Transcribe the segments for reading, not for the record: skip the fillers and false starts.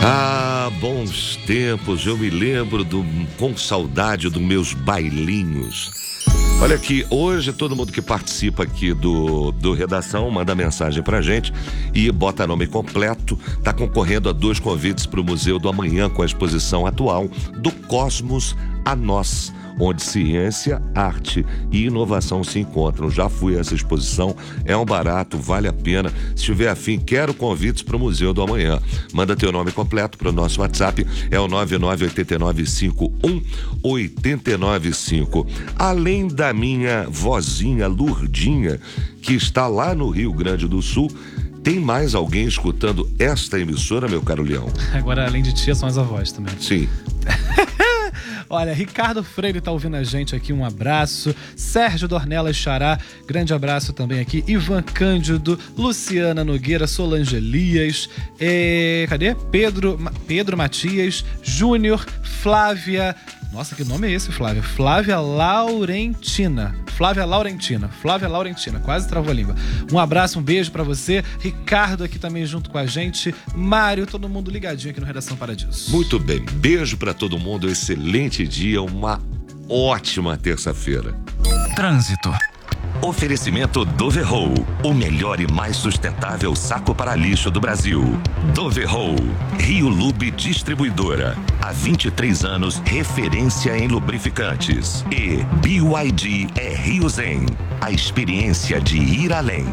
Ah, bons tempos, eu me lembro com saudade dos meus bailinhos. Olha aqui, hoje todo mundo que participa aqui do Redação manda mensagem pra gente e bota nome completo, tá concorrendo a 2 convites pro Museu do Amanhã com a exposição atual do Cosmos a Nós, onde ciência, arte e inovação se encontram. Já fui a essa exposição, é um barato, vale a pena. Se tiver afim, quero convites para o Museu do Amanhã. Manda teu nome completo para o nosso WhatsApp, é o 998951895. Além da minha vozinha Lurdinha, que está lá no Rio Grande do Sul, tem mais alguém escutando esta emissora, meu caro Leão? Agora, além de tia, são as avós também. Sim. Olha, Ricardo Freire tá ouvindo a gente aqui, um abraço. Sérgio Dornelas Xará, grande abraço também aqui. Ivan Cândido, Luciana Nogueira, Solange Elias, cadê? Pedro Matias, Júnior, Flávia... Nossa, que nome é esse, Flávia? Flávia Laurentina, quase travou a língua. Um abraço, um beijo pra você. Ricardo aqui também junto com a gente. Mário, todo mundo ligadinho aqui no Redação Paradiso. Muito bem, beijo pra todo mundo, excelente dia, uma ótima terça-feira. Trânsito. Oferecimento Doverroll, o melhor e mais sustentável saco para lixo do Brasil. Doverroll, Rio Lube Distribuidora, há 23 anos referência em lubrificantes. E BYD é Rio Zen, a experiência de ir além.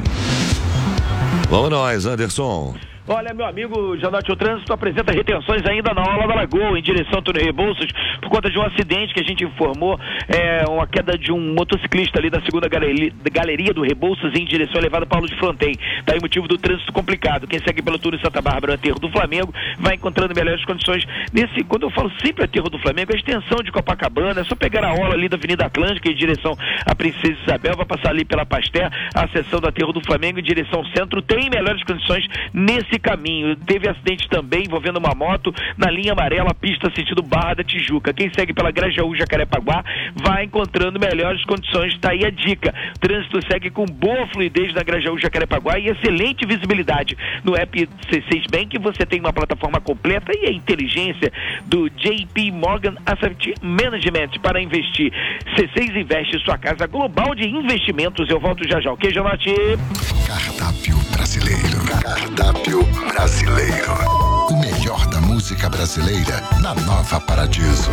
Vamos nós, Anderson. Olha, meu amigo, Janote, o trânsito apresenta retenções ainda na Orla da Lagoa, em direção ao Túnel Rebouças, por conta de um acidente que a gente informou, uma queda de um motociclista ali da segunda galeria do Rebouças em direção à Elevada Paulo de Fronten. Daí o motivo do trânsito complicado. Quem segue pelo túnel Santa Bárbara, Aterro do Flamengo, vai encontrando melhores condições. Quando eu falo sempre Aterro do Flamengo, a extensão de Copacabana, é só pegar a orla ali da Avenida Atlântica em direção à Princesa Isabel, vai passar ali pela Pasteur, a seção do Aterro do Flamengo em direção ao centro, tem melhores condições nesse caminho. Teve acidente também envolvendo uma moto na linha amarela, pista sentido Barra da Tijuca. Quem segue pela Grajaú, Jacarepaguá, vai encontrando melhores condições. Tá aí a dica. O trânsito segue com boa fluidez na Grajaú, Jacarepaguá e excelente visibilidade. No app C6 Bank você tem uma plataforma completa e a inteligência do JP Morgan Asset Management para investir. C6 investe sua casa global de investimentos. Eu volto já já. Ok, Janate? Cardápio brasileiro. Cardápio brasileiro. O melhor da música brasileira na Nova Paradiso.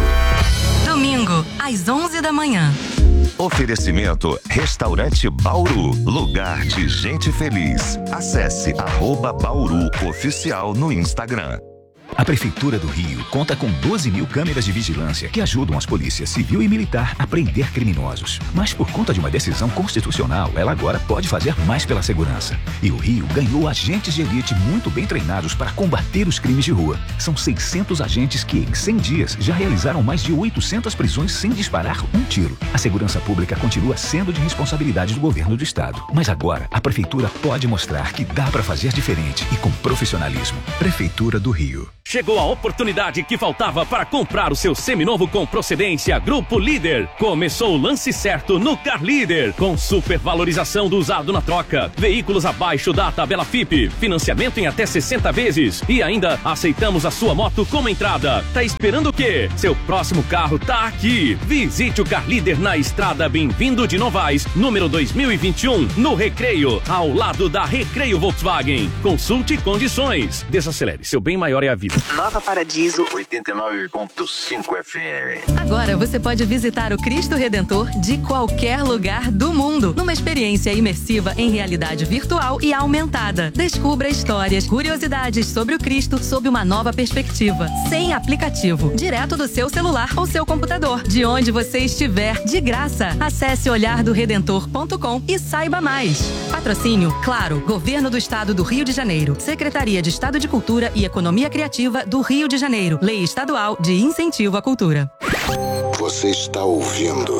Domingo, às 11 da manhã. Oferecimento Restaurante Bauru, lugar de gente feliz. Acesse @Bauru Oficial no Instagram. A Prefeitura do Rio conta com 12 mil câmeras de vigilância que ajudam as polícias civil e militar a prender criminosos. Mas por conta de uma decisão constitucional, ela agora pode fazer mais pela segurança. E o Rio ganhou agentes de elite muito bem treinados para combater os crimes de rua. São 600 agentes que, em 100 dias, já realizaram mais de 800 prisões sem disparar um tiro. A segurança pública continua sendo de responsabilidade do governo do estado. Mas agora, a Prefeitura pode mostrar que dá para fazer diferente e com profissionalismo. Prefeitura do Rio. Chegou a oportunidade que faltava para comprar o seu seminovo com procedência Grupo Líder. Começou o lance certo no Car Líder, com supervalorização do usado na troca, veículos abaixo da tabela FIP, financiamento em até 60 vezes e ainda aceitamos a sua moto como entrada. Tá esperando o quê? Seu próximo carro tá aqui. Visite o Car Líder na estrada Bem-vindo de Novaes, número 2021, no Recreio, ao lado da Recreio Volkswagen. Consulte condições. Desacelere, seu bem maior é a vida. Nova Paradiso 89.5 FM. Agora você pode visitar o Cristo Redentor de qualquer lugar do mundo, numa experiência imersiva em realidade virtual e aumentada. Descubra histórias, curiosidades sobre o Cristo sob uma nova perspectiva, sem aplicativo, direto do seu celular ou seu computador, de onde você estiver, de graça. Acesse olhardoredentor.com e saiba mais. Patrocínio, claro, Governo do Estado do Rio de Janeiro, Secretaria de Estado de Cultura e Economia Criativa do Rio de Janeiro. Lei Estadual de Incentivo à Cultura. Você está ouvindo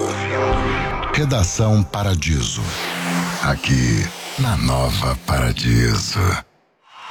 Redação Paradiso. Aqui na Nova Paradiso.